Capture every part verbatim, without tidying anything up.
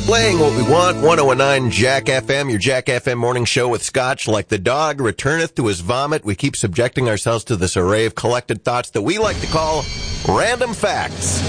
Playing what we want, one oh nine Jack F M, your Jack F M morning show with Scotch. Like the dog returneth to his vomit, we keep subjecting ourselves to this array of collected thoughts that we like to call random facts.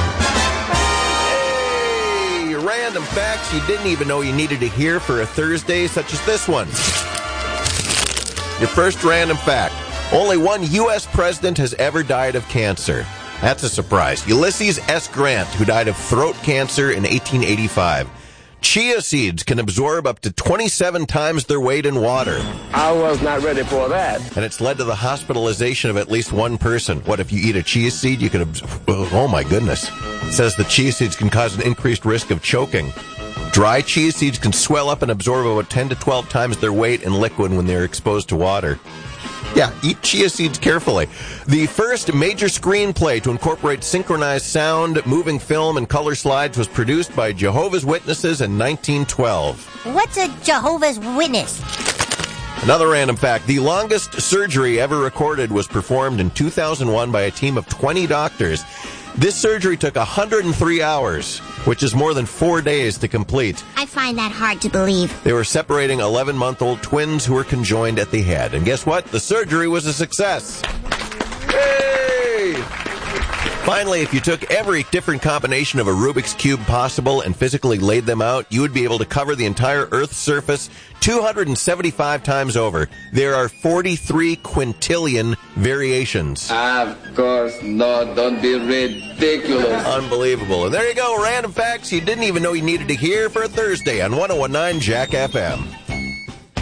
Hey, random facts you didn't even know you needed to hear for a Thursday, such as this one. Your first random fact. Only one U S president has ever died of cancer. That's a surprise. Ulysses S. Grant, who died of throat cancer in eighteen eighty-five. Chia seeds can absorb up to twenty-seven times their weight in water. I was not ready for that. And it's led to the hospitalization of at least one person. What, if you eat a chia seed, you can absorb... Oh, my goodness. It says the chia seeds can cause an increased risk of choking. Dry chia seeds can swell up and absorb about ten to twelve times their weight in liquid when they're exposed to water. Yeah, eat chia seeds carefully. The first major screenplay to incorporate synchronized sound, moving film, and color slides was produced by Jehovah's Witnesses in nineteen twelve. What's a Jehovah's Witness? Another random fact. The longest surgery ever recorded was performed in two thousand one by a team of twenty doctors. This surgery took one hundred three hours, which is more than four days to complete. I find that hard to believe. They were separating eleven-month-old twins who were conjoined at the head. And guess what? The surgery was a success. Yay! Finally, if you took every different combination of a Rubik's Cube possible and physically laid them out, you would be able to cover the entire Earth's surface two hundred seventy-five times over. There are forty-three quintillion variations. Of course not. Don't be ridiculous. Unbelievable. And there you go, random facts you didn't even know you needed to hear for a Thursday on one oh one nine Jack F M.